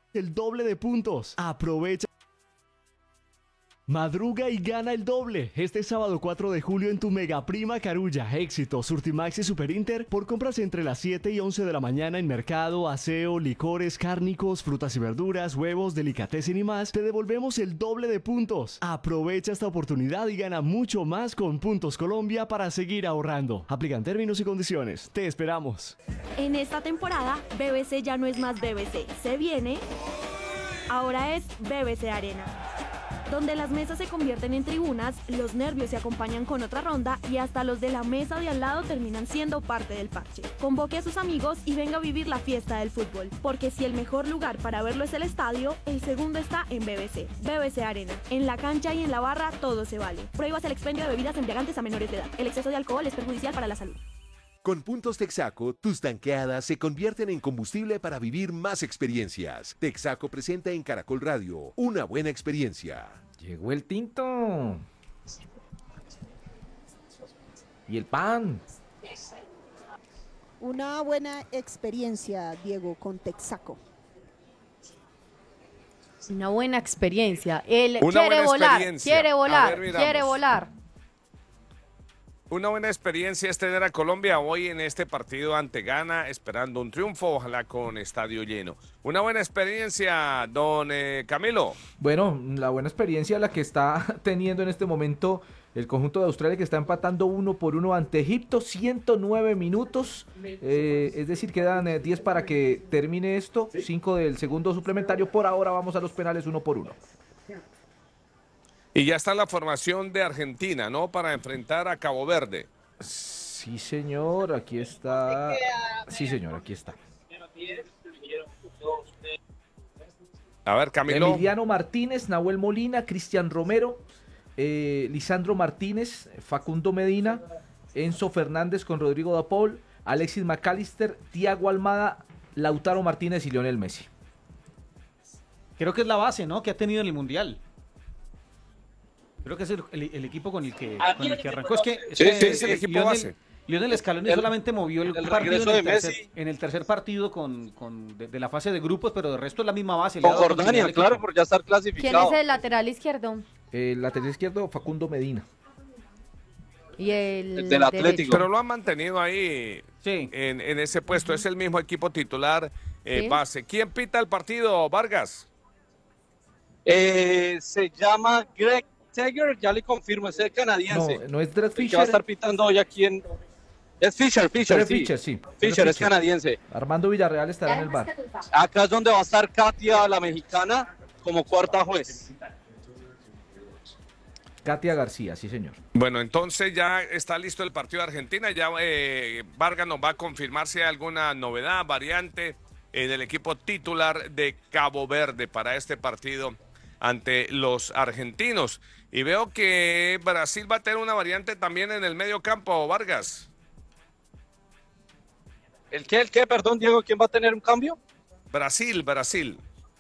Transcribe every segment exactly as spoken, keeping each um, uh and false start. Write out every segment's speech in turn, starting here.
el doble de puntos. Aprovecha. Madruga y gana el doble. Este sábado cuatro de julio en tu Mega Prima Carulla, Éxito, Surtimax y Super Inter, por compras entre las siete y once de la mañana en mercado, aseo, licores, cárnicos, frutas y verduras, huevos, delicatessen y más, te devolvemos el doble de puntos. Aprovecha esta oportunidad y gana mucho más con Puntos Colombia para seguir ahorrando. Aplican términos y condiciones. Te esperamos. En esta temporada, B B C ya no es más B B C. Se viene, ahora es B B C Arena, donde las mesas se convierten en tribunas, los nervios se acompañan con otra ronda y hasta los de la mesa de al lado terminan siendo parte del parche. Convoque a sus amigos y venga a vivir la fiesta del fútbol, porque si el mejor lugar para verlo es el estadio, el segundo está en B B C. B B C Arena. En la cancha y en la barra todo se vale. Prohíbas el expendio de bebidas embriagantes a menores de edad. El exceso de alcohol es perjudicial para la salud. Con Puntos Texaco, tus tanqueadas se convierten en combustible para vivir más experiencias. Texaco presenta en Caracol Radio una buena experiencia. Llegó el tinto. Y el pan. Una buena experiencia, Diego, con Texaco. Una buena experiencia. Él Una quiere buena volar, experiencia. quiere A volar, ver, quiere miramos. volar. Una buena experiencia es tener a Colombia hoy en este partido ante Ghana, esperando un triunfo, ojalá con estadio lleno. Una buena experiencia, don eh, Camilo. Bueno, la buena experiencia la que está teniendo en este momento el conjunto de Australia, que está empatando uno por uno ante Egipto, ciento nueve minutos, eh, es decir, quedan eh, diez para que termine esto, cinco del segundo suplementario. Por ahora vamos a los penales uno por uno. Y ya está la formación de Argentina, ¿no? Para enfrentar a Cabo Verde. Sí, señor, aquí está. Sí, señor, aquí está. A ver, Camilo. Emiliano Martínez, Nahuel Molina, Cristian Romero, eh, Lisandro Martínez, Facundo Medina, Enzo Fernández con Rodrigo Da Paul, Alexis McAllister, Thiago Almada, Lautaro Martínez y Lionel Messi. Creo que es la base, ¿no? Que ha tenido en el Mundial. Creo que es el, el- el equipo con el que, con el que arrancó. Es que, es Sí, que sí, es el equipo Lionel, base. Lionel Scaloni El- solamente movió el, el partido regreso en el, de tercer, Messi. en el tercer partido con, con de, de la fase de grupos, pero de resto es la misma base. le Con ha dado Jordania, continuidad al claro, equipo. por ya estar ¿Quién clasificado. es el lateral izquierdo? El lateral izquierdo, Facundo Medina. Y el, El del Atlético. derecho. Pero lo han mantenido ahí Sí. en, en ese puesto. Es el mismo equipo titular eh, Sí. base. ¿Quién pita el partido, Vargas? Eh, se llama Greg Tager, ya le confirmo, es el No, canadiense. no es Dredd El que va a Fisher. estar pitando hoy aquí en... Es Fisher, Fisher, Dredd sí. Fisher, sí. Fisher Dredd es canadiense. Armando Villarreal estará en el bar. Acá es donde va a estar Katia, la mexicana, como cuarta juez. Katia García, sí, señor. Bueno, entonces ya está listo el partido de Argentina. Ya eh, Vargas nos va a confirmar si hay alguna novedad, variante en el equipo titular de Cabo Verde para este partido ante los argentinos. Y veo que Brasil va a tener una variante también en el medio campo, Vargas. ¿El qué? ¿El qué? Perdón, Diego, ¿quién va a tener un cambio? Brasil, Brasil.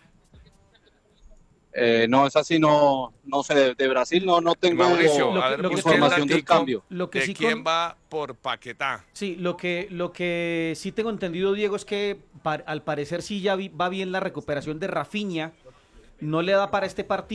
Eh, no, es así, no, no sé, de, de Brasil no, no tengo Mauricio, lo a que- ver, lo que busque el información del datico cambio. Lo que de sí quién con- va por Paquetá. Sí, lo que, lo que sí tengo entendido, Diego, es que par- al parecer sí ya vi- va bien la recuperación de Rafinha. No le da para este partido.